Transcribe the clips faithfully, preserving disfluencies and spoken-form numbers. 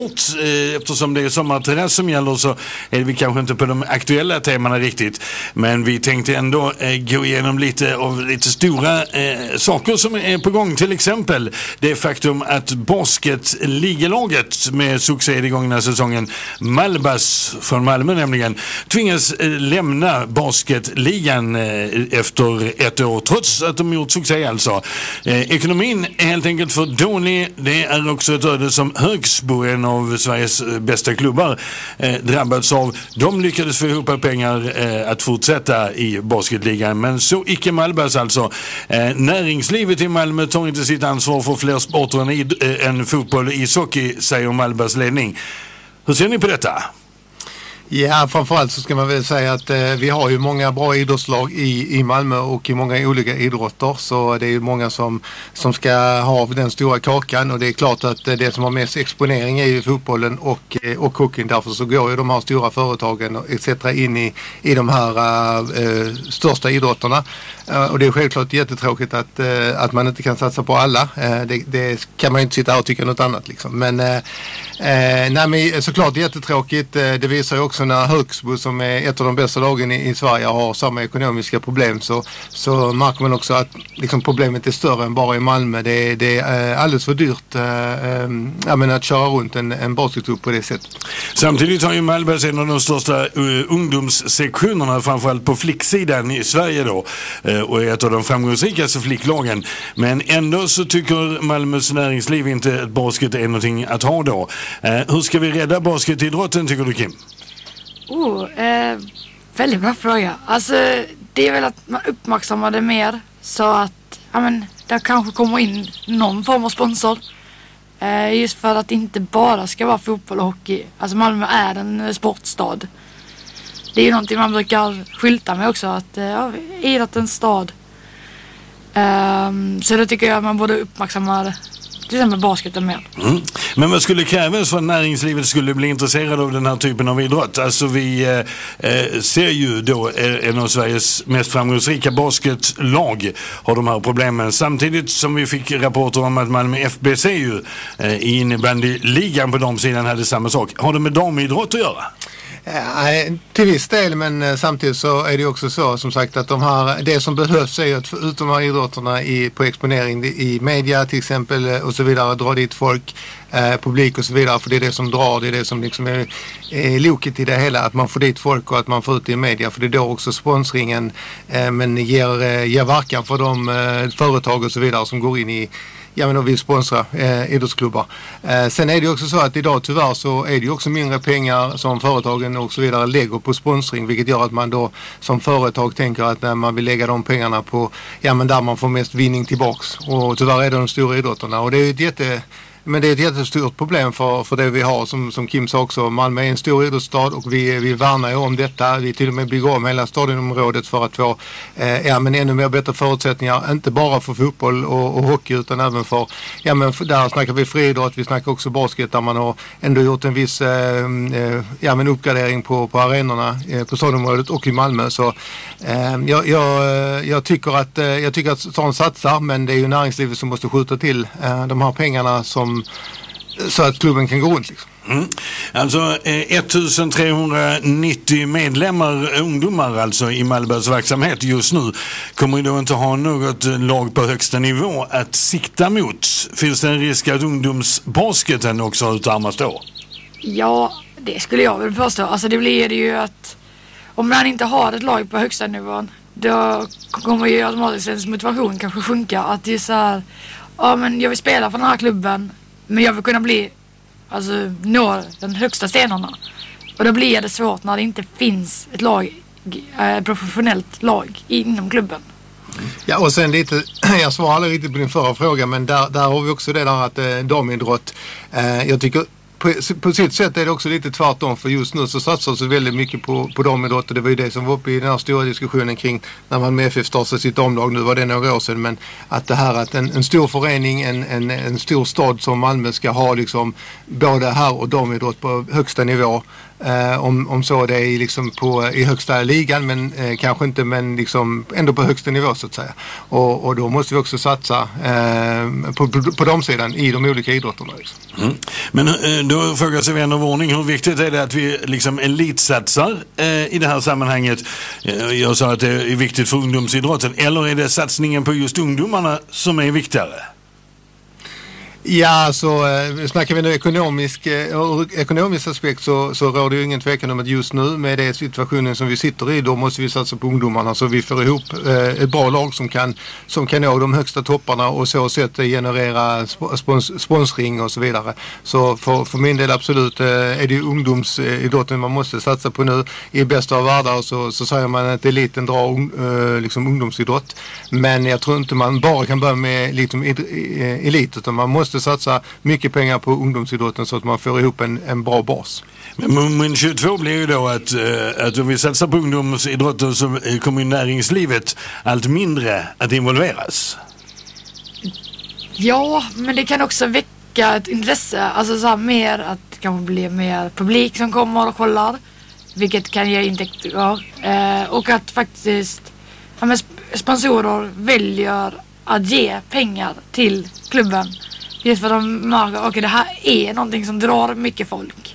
Eftersom det är sommarterrass som gäller så är vi kanske inte på de aktuella temana riktigt. Men vi tänkte ändå eh, gå igenom lite av lite stora eh, saker som är på gång. Till exempel det faktum att basketligalaget med succé i gångna säsongen, Malbas från Malmö nämligen, tvingas eh, lämna basketligan eh, efter ett år trots att de gjort succé alltså. Eh, ekonomin är helt enkelt för dålig. Det är också ett öde som Högsbo, en av Sveriges bästa klubbar, eh, drabbats av. De lyckades få ihop pengar eh, att fortsätta i basketligan, men så icke Malbas alltså. Eh, näringslivet i Malmö tar inte sitt ansvar för fler sporter än, id- äh, än fotboll och ishockey, säger Malbas ledning. Hur ser ni på detta? Ja, framförallt så ska man väl säga att eh, vi har ju många bra idrottslag i, i Malmö och i många olika idrotter, så det är ju många som, som ska ha den stora kakan, och det är klart att eh, det som har mest exponering är ju fotbollen och, eh, och hockeyn. Därför så går ju de här stora företagen et cetera in i, i de här eh, största idrotterna, eh, och det är självklart jättetråkigt att, eh, att man inte kan satsa på alla. Eh, det, det kan man ju inte sitta här och tycka något annat liksom. Men, eh, eh, nej, men såklart jättetråkigt. Eh, det visar ju också när Högsbo, som är ett av de bästa lagen i, i Sverige, har samma ekonomiska problem, så, så märker man också att liksom, problemet är större än bara i Malmö. Det, det är alldeles för dyrt äh, äh, menar, att köra runt en, en basketklubb på det sättet. Samtidigt har ju Malbas en av de största uh, ungdomssektionerna, framförallt på flicksidan i Sverige då, uh, och är ett av de framgångsrikaste flicklagen. Men ändå så tycker Malmös näringsliv inte att basket är någonting att ha då. Uh, hur ska vi rädda basketidrotten, tycker du, Kim? Oh, eh, väldigt bra fråga. Alltså, det är väl att man uppmärksammar det mer, så att ja, men, där kanske kommer in någon form av sponsor. Eh, just för att det inte bara ska vara fotboll och hockey. Alltså Malmö är en sportstad. Det är ju någonting man brukar skylta med också, att eh, ja, idrottens stad. Eh, så då tycker jag att man borde uppmärksamma till exempel basketen med. Mm. Men vad skulle krävas för att näringslivet skulle bli intresserad av den här typen av idrott? Alltså vi eh, ser ju då eh, en av Sveriges mest framgångsrika basketlag har de här problemen. Samtidigt som vi fick rapporter om att Malmö F B C ju eh, i innebandyligan på de sidan hade samma sak. Har det med damidrott att göra? Ja, till viss del, men samtidigt så är det också så som sagt att de här, det som behövs är att förutom de här idrotterna i, på exponering i media till exempel och så vidare, dra dit folk, eh, publik och så vidare, för det är det som drar, det är det som liksom är, är loket i det hela, att man får dit folk och att man får ut det i media, för det är då också sponsringen eh, men ger, eh, ger verkan för de eh, företag och så vidare som går in i ja, men de vill sponsra eh, idrottsklubbar. Eh, sen är det också så att idag tyvärr så är det ju också mindre pengar som företagen och så vidare lägger på sponsring, vilket gör att man då som företag tänker att när man vill lägga de pengarna på, ja men där man får mest vinning tillbaks. Och tyvärr är det de stora idrotterna, och det är ju ett jätte Men det är ett jättestort problem för, för det vi har, som, som Kim sa också. Malmö är en stor idrottsstad och vi, vi värnar ju om detta. Vi till och med bygger om hela stadionområdet för att få eh, ja, men ännu mer bättre förutsättningar. Inte bara för fotboll och, och hockey, utan även för, ja men för, där snackar vi friidrott, vi snackar också basket, där man har ändå gjort en viss eh, eh, ja, men uppgradering på, på arenorna eh, på stadionområdet och i Malmö. Så eh, jag, jag, jag tycker att eh, jag tycker att stan satsar, men det är ju näringslivet som måste skjuta till eh, de här pengarna som så att klubben kan gå runt liksom. Mm. Alltså eh, ettusentrehundranittio medlemmar, ungdomar alltså i Malbas verksamhet just nu, kommer ju då inte ha något lag på högsta nivå att sikta mot. Finns det en risk att ungdomsbasketen också utarmas då? Ja, det skulle jag väl påstå. Alltså det blir det ju att om man inte har ett lag på högsta nivån, då kommer ju automatiskt ens motivation kanske sjunka. Att det är så här, ja men jag vill spela för den här klubben, men jag vill kunna bli, alltså nå den högsta stenarna. Och då blir det svårt när det inte finns ett lag, eh, professionellt lag inom klubben. Ja, och sen lite, jag svarar aldrig riktigt på din förra fråga, men där, där har vi också det där att eh, damidrott, eh, jag tycker På, på sitt sätt är det också lite tvärtom, för just nu så satsar så väldigt mycket på, på damidrott, och det var ju det som var uppe i den här stora diskussionen kring när man med F F startade sitt damlag. Nu var det några år sedan, men att det här att en, en stor förening, en, en, en stor stad som Malmö ska ha liksom både här och damidrott på högsta nivå, Eh, om, om så det är liksom på, i högsta ligan, men eh, kanske inte, men liksom ändå på högsta nivå så att säga. Och, och då måste vi också satsa eh, på, på, på de sidan i de olika idrotterna. Liksom. Mm. Men eh, då frågar sig vän av ordning, hur viktigt är det att vi liksom elitsatsar eh, i det här sammanhanget? Eh, jag sa att det är viktigt för ungdomsidrotten, eller är det satsningen på just ungdomarna som är viktigare? Ja, så eh, snackar vi nu ekonomisk, eh, ekonomisk aspekt så, så råder ju ingen tvekan om att just nu med den situationen som vi sitter i, då måste vi satsa på ungdomarna så vi får ihop eh, ett bra lag som kan, som kan nå de högsta topparna och så sätt generera spons, sponsring och så vidare. Så för, för min del absolut eh, är det ju ungdomsidrotten man måste satsa på nu. I bästa av världar så, så säger man att eliten drar eh, liksom ungdomsidrott, men jag tror inte man bara kan börja med liksom, elit, utan man måste satsa mycket pengar på ungdomsidrotten så att man får ihop en, en bra bas. Men moment tjugotvå blir ju då att, att om vi satsar på ungdomsidrotten så kommer näringslivet allt mindre att involveras. Ja, men det kan också väcka ett intresse. Alltså så här mer att det kan bli mer publik som kommer och kollar. Vilket kan ge intäkter. Eh, och att faktiskt ja, men sponsorer väljer att ge pengar till klubben. Just för att de märker att okay, det här är någonting som drar mycket folk.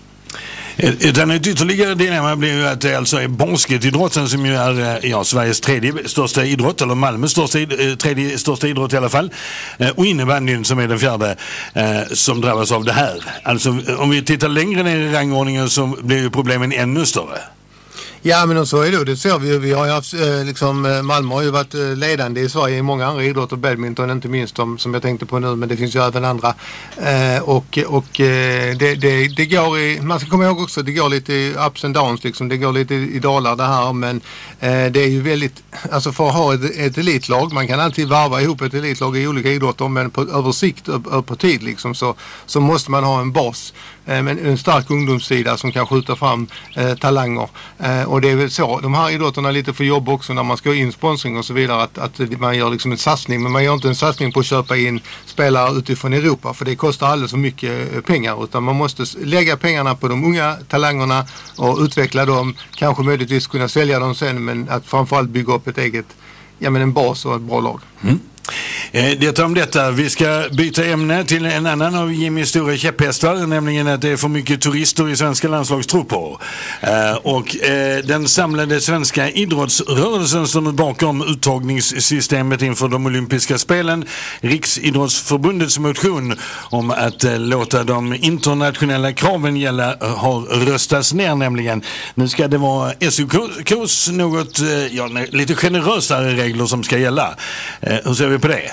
Utan ett ytterligare dilemma blir ju att det alltså är basketidrotten som ju är ja, Sveriges tredje största idrott, eller Malmös största, tredje största idrott i alla fall, och innebandyn som är den fjärde som drabbas av det här. Alltså om vi tittar längre ner i rangordningen så blir ju problemen ännu större. Ja, men så är det. Det ser vi ju. Vi har ju haft, liksom, Malmö har ju varit ledande i Sverige i många andra idrotter, badminton inte minst de, som jag tänkte på nu, men det finns ju även andra. Eh, och och det, det, det går i, man ska komma ihåg också, det går lite i ups and downs liksom, det går lite i dalar det här, men eh, det är ju väldigt, alltså för att ha ett, ett elitlag, man kan alltid varva ihop ett elitlag i olika idrotter, men på översikt på, på tid liksom, så, så måste man ha en bas. Men en stark ungdomssida som kan skjuta fram eh, talanger. Eh, och det är väl så, de här idrotterna lite för jobb också när man ska in sponsring och så vidare, att, att man gör liksom en satsning, men man gör inte en satsning på att köpa in spelare utifrån Europa, för det kostar alldeles för mycket pengar, utan man måste lägga pengarna på de unga talangerna och utveckla dem, kanske möjligtvis kunna sälja dem sen, men att framförallt bygga upp ett eget, ja men en bas och ett bra lag. Mm. Det om detta. Vi ska byta ämne till en annan av Jimmys stora käpphästar, nämligen att det är för mycket turister i svenska landslagstrupper. Och den samlade svenska idrottsrörelsen står bakom uttagningssystemet inför de olympiska spelen. Riksidrottsförbundets motion om att låta de internationella kraven gälla har röstats ner, nämligen. Nu ska det vara S O K:s något, ja, lite generösare regler som ska gälla. Hur ser vi på det?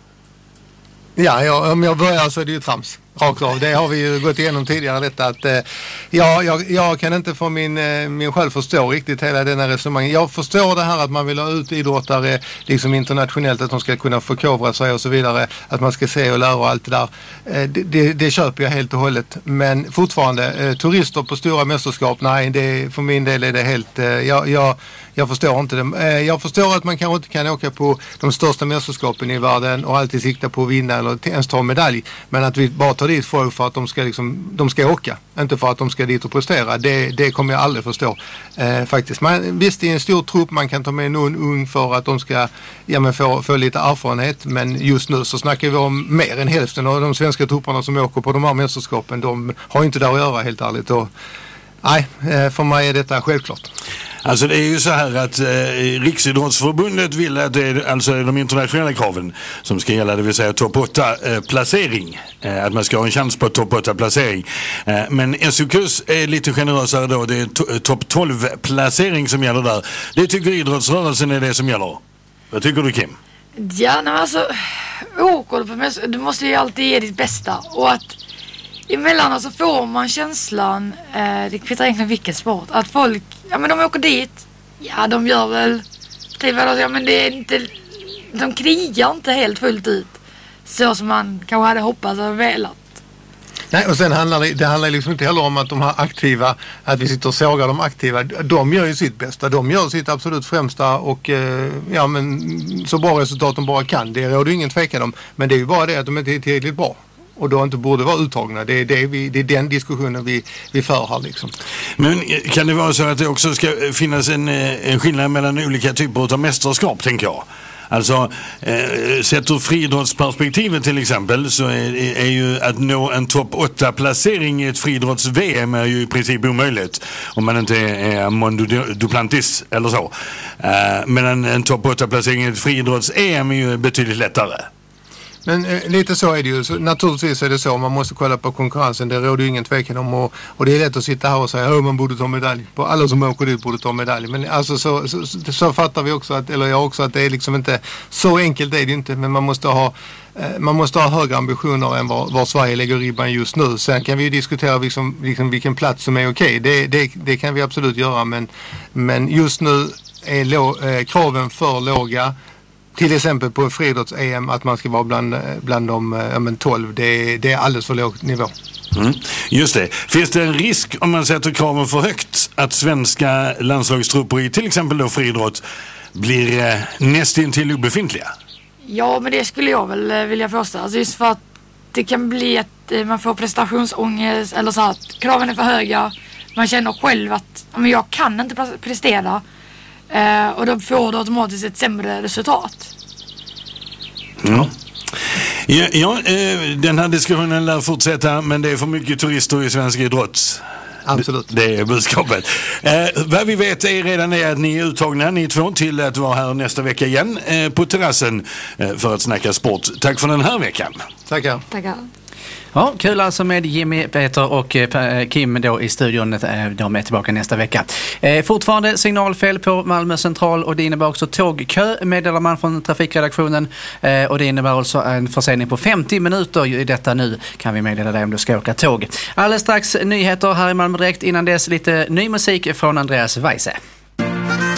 Ja, ja, om jag börjar så är det ju trams. Rakt av. Det har vi ju gått igenom tidigare detta att eh, ja, jag, jag kan inte få min, eh, min själv förstå riktigt hela den här resonemangen. Jag förstår det här att man vill ha ut idrottare liksom internationellt, att de ska kunna förkovra sig och så vidare, att man ska se och lära och allt det där. Eh, det, det, det köper jag helt och hållet. Men fortfarande, eh, turister på stora mästerskap, nej, det, för min del är det helt, eh, jag, jag, jag förstår inte det. Eh, jag förstår att man kanske inte kan åka på de största mästerskapen i världen och alltid sikta på att vinna eller ens ta medalj, men att vi bara tar dit folk för att de ska, liksom, de ska åka, inte för att de ska dit och prestera. Det, det kommer jag aldrig förstå eh, faktiskt. Man, visst, i en stor trupp man kan ta med någon ung för att de ska ja, men få, få lite erfarenhet, men just nu så snackar vi om mer än hälften av de svenska trupperna som åker på de här mästerskapen. De har inte där att göra, helt ärligt. Och, nej, för mig är detta självklart. Alltså det är ju så här att eh, Riksidrottsförbundet vill att det är alltså de internationella kraven som ska gälla, det vill säga topp åtta eh, placering. Eh, att man ska ha en chans på topp åtta placering. Eh, men S O K:s är lite generösare då, det är to- topp tolv placering som gäller där. Det tycker idrottsrörelsen är det som gäller. Vad tycker du, Kim? Ja, nej, alltså åker på mäss- du måste ju alltid ge ditt bästa, och att emellanåt så får man känslan, eh, det kvittar egentligen vilken sport, att folk, ja men de åker dit, ja de gör väl typ, ja men det är inte, de krigar inte helt fullt ut så som man kanske hade hoppats och velat. Nej, och sen handlar det, det handlar liksom inte heller om att de här aktiva, att vi sitter och sågar de aktiva, de gör ju sitt bästa, de gör sitt absolut främsta och eh, ja men så bra resultat de bara kan, det råder ingen tvekan om, men det är ju bara det att de inte är tillräckligt bra. och då inte borde vara uttagna. Det är, det vi, det är den diskussionen vi, vi för här liksom. Men kan det vara så att det också ska finnas en, en skillnad mellan olika typer av mästerskap, tänker jag? Alltså, eh, sett ur friidrottsperspektivet till exempel, så är, är ju att nå en topp åtta placering i ett friidrotts-V M är ju i princip omöjligt om man inte är Mondo Duplantis eller så. Eh, men en, en topp åtta placering i ett friidrotts-E M är ju betydligt lättare. Men eh, lite så är det ju. Så, naturligtvis är det så. Man måste kolla på konkurrensen. Det råder ju ingen tvekan om. Och, och det är lätt att sitta här och säga att man borde ta medalj. På alla som åker dit borde ta medalj. Men alltså så, så, så, så fattar vi också, att, eller jag också, att det är liksom inte så enkelt är det inte. Men man måste ha, eh, man måste ha högre ambitioner än var, var Sverige lägger ribban just nu. Sen kan vi ju diskutera liksom, liksom vilken plats som är okej. Det, det, det kan vi absolut göra. Men, men just nu är lå, eh, kraven för låga. Till exempel på friidrotts-E M att man ska vara bland, bland de ja, men tolv. Det, det är alldeles för låg nivå. Mm. Just det. Finns det en risk om man sätter kraven för högt att svenska landslagstrupper i till exempel då friidrott blir eh, nästintill obefintliga? Ja, men det skulle jag väl vilja påstå. Alltså just för att det kan bli att eh, man får prestationsångest eller så att kraven är för höga. Man känner själv att men jag kan inte prestera. Uh, och då får du automatiskt ett sämre resultat. Ja. Ja, ja eh, den här diskussionen lär fortsätta, men det är för mycket turister i svensk idrott. Absolut. Det är budskapet. Eh, vad vi vet är redan är att ni är uttagna, ni två, till att vara här nästa vecka igen eh, på terrassen eh, för att snacka sport. Tack för den här veckan. Tackar. Tackar. Ja, kul alltså med Jimmy, Peter och eh, Kim då i studion. Eh, de är tillbaka nästa vecka. Eh, fortfarande signalfel på Malmö central och det innebär också tågkö, meddelar man från trafikredaktionen. Eh, och det innebär alltså en försening på femtio minuter i detta nu, kan vi meddela dig om du ska åka tåg. Alldeles strax nyheter här i Malmö Direkt. Innan dess lite ny musik från Andreas Weise.